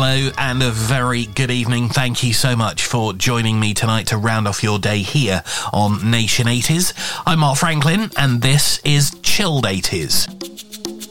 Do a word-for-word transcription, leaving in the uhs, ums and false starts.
hello and a very good evening. Thank you so much for joining me tonight to round off your day here on Nation eighties. I'm Mark Franklin and this is Chilled eighties.